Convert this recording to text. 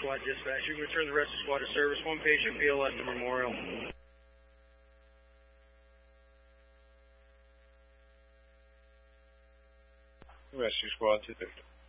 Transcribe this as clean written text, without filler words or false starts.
Squad dispatch. You can return the rescue squad to service. One patient, BLS to Memorial. Rescue Squad 250.